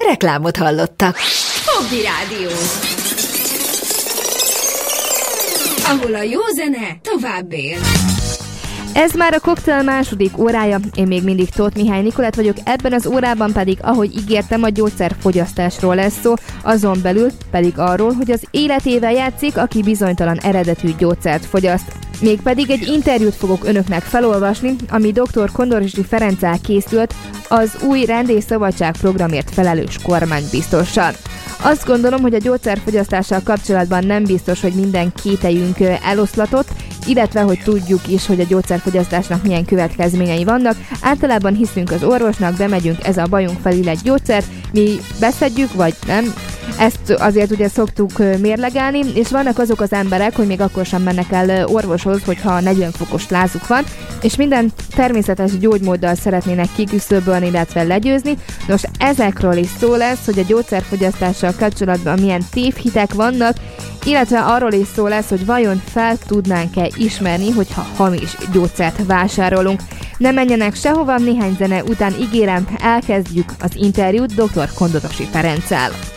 Reklámot hallottak. Hobby Rádió. Ahol a jó zene tovább él. Ez már a koktél második órája, én még mindig Tóth Mihály Nikolett vagyok, ebben az órában pedig, ahogy ígértem, a gyógyszerfogyasztásról lesz szó, azon belül pedig arról, hogy az életével játszik, aki bizonytalan eredetű gyógyszert fogyaszt. Mégpedig egy interjút fogok önöknek felolvasni, ami dr. Kondorcsi Ferenccel készült, az új Rend és Szabadság programért felelős kormánybiztossal. Azt gondolom, hogy a gyógyszerfogyasztással kapcsolatban nem biztos, hogy minden kételyünk eloszlatott, illetve hogy tudjuk is, hogy a gyógyszerfogyasztásnak milyen következményei vannak. Általában hiszünk az orvosnak, bemegyünk, ez a bajunk, felül egy gyógyszert, mi beszedjük, vagy nem. Ezt azért ugye szoktuk mérlegelni, és vannak azok az emberek, hogy még akkor sem mennek el orvoshoz, hogyha 40 fokos lázuk van, és minden természetes gyógymóddal szeretnének kiküszöbölni, illetve legyőzni. Nos, ezekről is szó lesz, hogy a gyógyszerfogyasztással kapcsolatban milyen tévhitek vannak, illetve arról is szó lesz, hogy vajon fel tudnánk-e ismerni, hogyha hamis gyógyszert vásárolunk. Ne menjenek sehova, néhány zene után ígérem, elkezdjük az interjút dr. Kondorcsi Ferenccel.